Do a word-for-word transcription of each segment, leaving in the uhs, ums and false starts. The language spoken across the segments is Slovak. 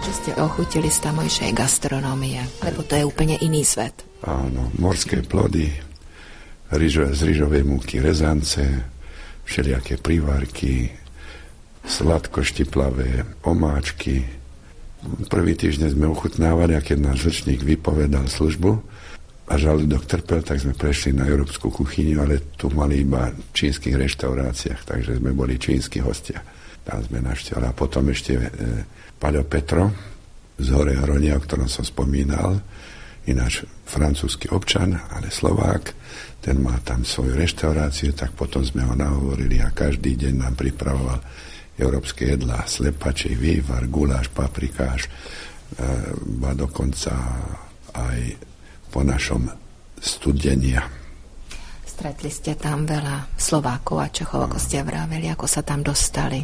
Čo ste ochutili z tamojšej gastronómie? Lebo to je úplne iný svet. Áno, morské plody, ryžo, z ryžovej múky rezance, všelijaké prívárky, sladkoštiplavé omáčky. Prvý týždeň sme ochutnávali, a keď náš žlčník vypovedal službu a žalúdok trpel, tak sme prešli na európsku kuchyňu, ale tu mali iba v čínskych reštauráciách, takže sme boli čínsky hostia. Tam sme navštívali. A potom ešte e, Paľo Petro z Hore Hronia, o ktorom som spomínal, ináč francúzsky občan, ale Slovák, ten má tam svoju reštauráciu, tak potom sme ho nahovorili a každý deň nám pripravoval európske jedlá, slepačí, vývar, guláš, paprikáš, a dokonca aj po našom studenia. Stretli ste tam veľa Slovákov a Čechov, ako ste vraveli, ako sa tam dostali?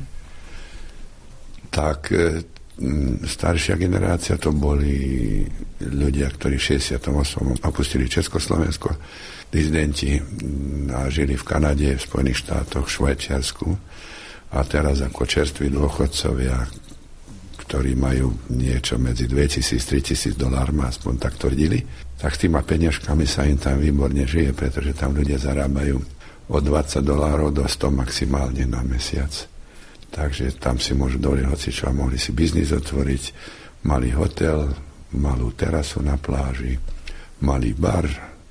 Tak staršia generácia to boli ľudia, ktorí v šesťdesiatom ôsmom opustili Československo, dizidenti a žili v Kanade, v Spojených štátoch, v Švajčiarsku. A teraz ako čerství dôchodcovia, ktorí majú niečo medzi dvetisíc a tritisíc dolármi, aspoň tak tvrdili, tak s týma peniažkami sa im tam výborne žije, pretože tam ľudia zarábajú od dvadsať dolárov do sto maximálne na mesiac. Takže tam si môžu dovoliť hocičo a mohli si biznis otvoriť, malý hotel, malú terasu na pláži, malý bar,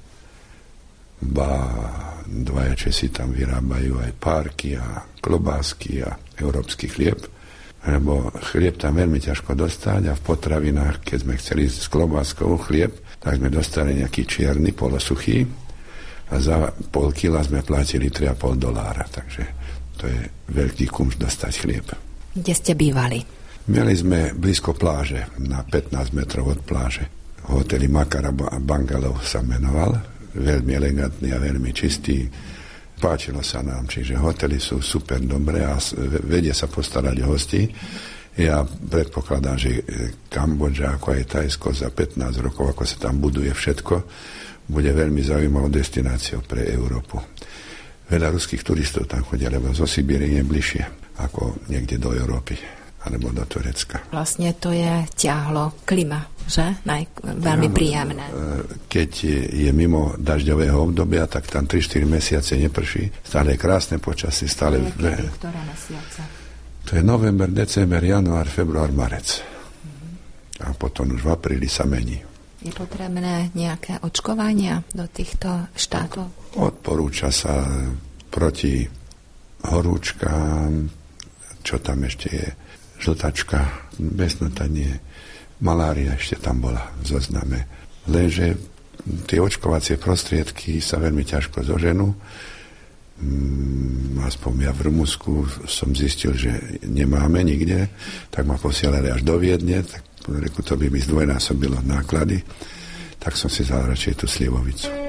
ba dvaja Česi tam vyrábajú aj párky a klobásky a európsky chlieb, lebo chlieb tam veľmi ťažko dostať a v potravinách, keď sme chceli s klobáskou chlieb, tak sme dostali nejaký čierny, polosuchý a za pol kila sme platili tri a pol dolára, takže to je veľký kumš dostať chlieb. Kde ste bývali? Mieli sme blízko pláže, na pätnásť metrov od pláže. Hoteli Makara Bangalov sa menoval, veľmi elegantný a veľmi čistý. Páčilo sa nám, čiže hotely sú super dobré a vedia sa postarať o hosti. Ja predpokladám, že Kambodža, ako aj Thajsko za pätnásť rokov, ako sa tam buduje všetko, bude veľmi zaujímavou destináciou pre Európu. Veľa ruských turistov tam chodia, lebo zo Sibírie je bližšie ako niekde do Európy alebo do Turecka. Vlastne to je ťahlo klima, že? Naj, veľmi ja, príjemné. Keď je mimo dažďového obdobia, tak tam tri štyri mesiace neprší. Stále je krásne počasie. Stále je kedy, ktoré mesiace? To je november, december, január, február, marec. Mm-hmm. A potom už v apríli sa mení. Je potrebné nejaké očkovania do týchto štátov? Odporúča sa proti horúčkám, čo tam ešte je, žltačka, besnotanie, malária ešte tam bola v zozname. Lenže tie očkovacie prostriedky sa veľmi ťažko zoženú. Mm, aspoň ja v Rumunsku som zistil, že nemáme nikde, tak ma posielali až do Viedne, tak reku, to by mi zdvojnásobilo náklady, tak som si vzal radšej tú slivovicu.